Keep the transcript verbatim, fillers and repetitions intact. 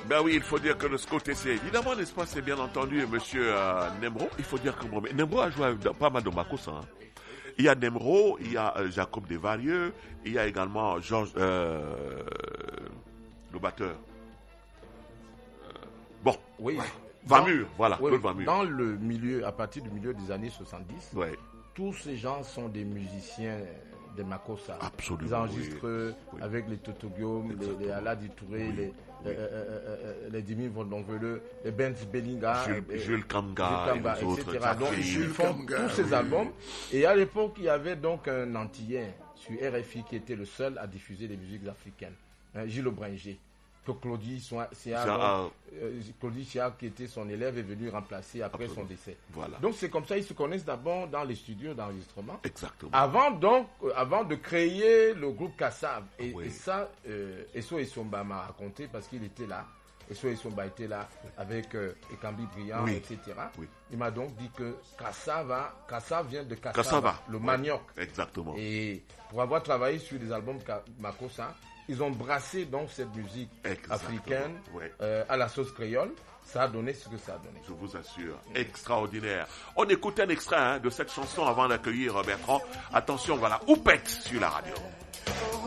Ben oui, il faut dire que le côté, c'est évidemment, n'est-ce pas, c'est bien entendu, monsieur euh, Nemro. Il faut dire que bon, Nemro a joué dans pas mal de Makossa. Hein. Il y a Nemro, il y a euh, Jacob Desvarieux, il y a également Georges, euh, le batteur. Euh, bon, oui. Vamur, voilà, oui, Claude Vamur. Dans le milieu, à partir du milieu des années soixante-dix, ouais. tous ces gens sont des musiciens de Makossa. Absolument. Ils enregistrent oui. Oui. avec les Toto Guillaume, les, les Aladi Touré, oui. les, oui. euh, euh, euh, les Dimi Vondonveleux, les Benz Bellinga, Jules, euh, Jules Kamga, Jules Kamga et les et cetera. autres. Donc, Jules ils font Kamga, tous ces oui. albums. Et à l'époque, il y avait donc un Antillien sur R F I qui était le seul à diffuser des musiques africaines, hein, Gilles Aubringer. Que Claudie Chia, donc, euh, Claudie Chia, qui était son élève, est venu remplacer après Absolument. son décès. Voilà. Donc c'est comme ça, ils se connaissent d'abord dans les studios d'enregistrement. Exactement. Avant donc, euh, avant de créer le groupe Kassav. Et, oui. et ça, euh, Eso Esomba m'a raconté parce qu'il était là. Eso Esomba était là avec euh, Ekambi Briand, oui. et cetera. Oui. Il m'a donc dit que Kassava, Kassav vient de Kassava, Kassava. le oui. manioc. Exactement. Et pour avoir travaillé sur des albums Makossa, ils ont brassé donc cette musique Exactement. africaine ouais. euh, à la sauce créole. Ça a donné ce que ça a donné. Je vous assure, extraordinaire. On écoute un extrait hein, de cette chanson avant d'accueillir Bertrand. Attention, voilà, Oupette sur la radio.